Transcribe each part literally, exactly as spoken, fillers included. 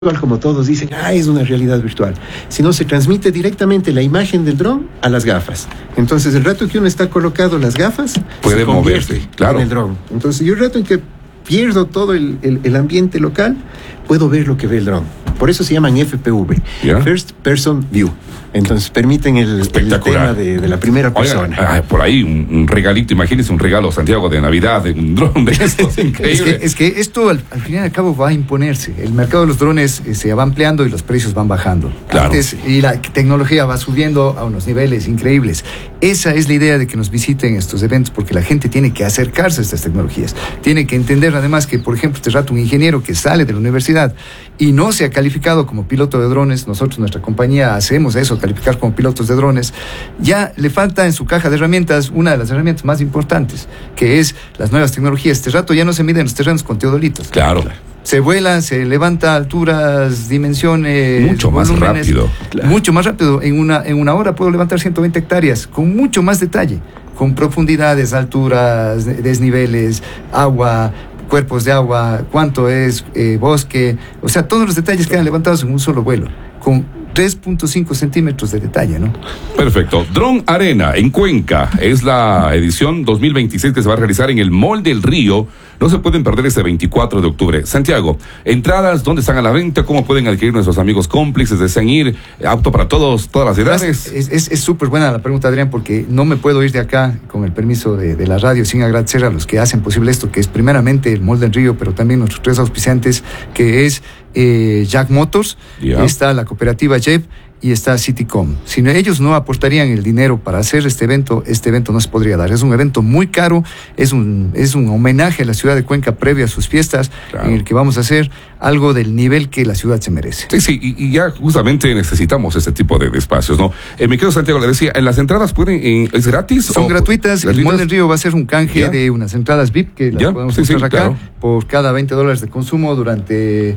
como todos dicen, ah, es una realidad virtual, sino se transmite directamente la imagen del dron a las gafas. Entonces, el rato que uno está colocado las gafas, puede moverse, claro, en el dron. Entonces, yo el rato en que pierdo todo el, el, el ambiente local, puedo ver lo que ve el dron. Por eso se llaman F P V, yeah. First Person View. Entonces permiten el, el tema de, de la primera persona. Oiga, por ahí un, un regalito, imagínense un regalo, Santiago, de Navidad, de un dron de estos, increíble. Es que, es que esto al, al fin y al cabo va a imponerse. El mercado de los drones eh, se va ampliando y los precios van bajando. Claro. Antes, y la tecnología va subiendo a unos niveles increíbles. Esa es la idea de que nos visiten estos eventos, porque la gente tiene que acercarse a estas tecnologías. Tiene que entender además que, por ejemplo, este rato un ingeniero que sale de la universidad y no se ha calificado como piloto de drones, nosotros, nuestra compañía, hacemos eso, calificar como pilotos de drones, ya le falta en su caja de herramientas una de las herramientas más importantes, que es las nuevas tecnologías. Este rato ya no se miden los terrenos con teodolitos. Claro. Se vuela, se levanta a alturas, dimensiones, mucho más rápido. Claro. Mucho más rápido. En una, en una hora puedo levantar ciento veinte hectáreas con mucho más detalle, con profundidades, alturas, desniveles, agua, cuerpos de agua, cuánto es eh, bosque, o sea, todos los detalles quedan levantados en un solo vuelo, con tres punto cinco centímetros de detalle, ¿no? Perfecto. Dron Arena en Cuenca es la edición dos mil veintiséis que se va a realizar en el Mall del Río. No se pueden perder este veinticuatro de octubre. Santiago, entradas, ¿dónde están a la venta? ¿Cómo pueden adquirir nuestros amigos cómplices? ¿Desean ir? ¿Apto para todos, todas las edades? Es súper buena la pregunta, Adrián, porque no me puedo ir de acá con el permiso de, de la radio sin agradecer a los que hacen posible esto, que es primeramente el Mall del Río, pero también nuestros tres auspiciantes, que es eh, Jack Motors, yeah. Está la cooperativa Jeep y está Citycom. Si ellos no aportarían el dinero para hacer este evento, este evento no se podría dar. Es un evento muy caro, es un, es un homenaje a la ciudad de Cuenca previo a sus fiestas, claro, en el que vamos a hacer algo del nivel que la ciudad se merece. Sí, sí, y, y ya justamente necesitamos este tipo de, de espacios, ¿no? Eh, mi querido Santiago, le decía, ¿en las entradas pueden, eh, es gratis? Son o, gratuitas. ¿gratuitas? El Mall del Río va a ser un canje, ¿ya?, de unas entradas V I P que las ¿ya? podemos sí, buscar sí, acá, claro, por cada veinte dólares de consumo durante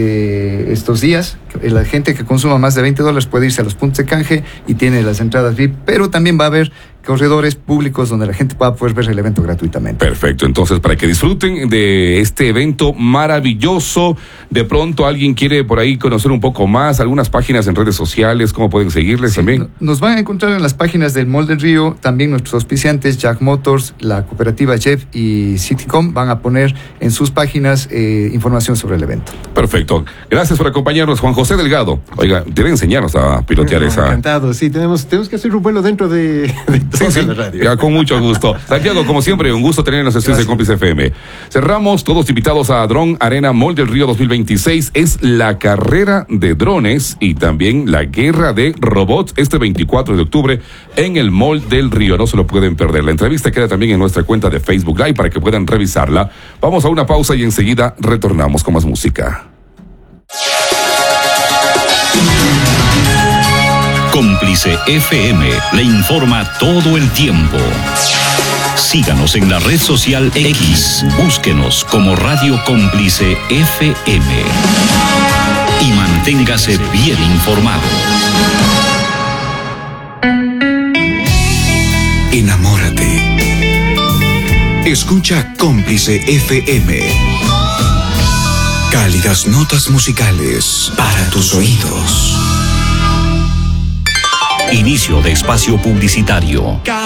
eh, estos días. La gente que consuma más de veinte dólares puede irse a los puntos de canje y tiene las entradas V I P, pero también va a haber corredores públicos donde la gente va a poder ver el evento gratuitamente. Perfecto, entonces para que disfruten de este evento maravilloso, de pronto alguien quiere por ahí conocer un poco más, algunas páginas en redes sociales, ¿cómo pueden seguirles? Sí, también? Nos van a encontrar en las páginas del Mall del Río, también nuestros auspiciantes, Jack Motors, la cooperativa Jeff y Citycom van a poner en sus páginas eh, información sobre el evento. Perfecto, gracias por acompañarnos, Juan José Delgado. Oiga, debe enseñarnos a pilotear no, esa... Encantado, sí, tenemos, tenemos que hacer un vuelo dentro de... de Sí, sí, ya, con mucho gusto. Santiago, como siempre, un gusto tener en los estudios de Cómplice F M. Cerramos, todos invitados a Dron Arena Mall del Río dos mil veintiséis. Es la carrera de drones y también la guerra de robots este veinticuatro de octubre en el Mall del Río. No se lo pueden perder. La entrevista queda también en nuestra cuenta de Facebook Live para que puedan revisarla. Vamos a una pausa y enseguida retornamos con más música. Cómplice F M le informa todo el tiempo. Síganos en la red social X. Búsquenos como Radio Cómplice F M. Y manténgase bien informado. Enamórate. Escucha Cómplice F M. Cálidas notas musicales para tus oídos. Inicio de espacio publicitario.